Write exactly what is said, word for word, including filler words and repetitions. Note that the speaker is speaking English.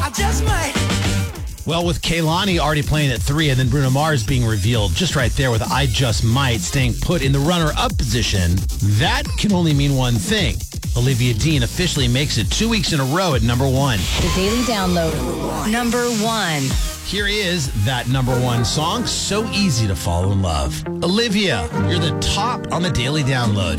I just might. Well, with Kehlani already playing at three and then Bruno Mars being revealed just right there with I Just Might staying put in the runner-up position, that can only mean one thing. Olivia Dean officially makes it two weeks in a row at number one. The Daily Download. Number one. Here is that number one song, So Easy to Fall in Love. Olivia, you're the top on the Daily Download.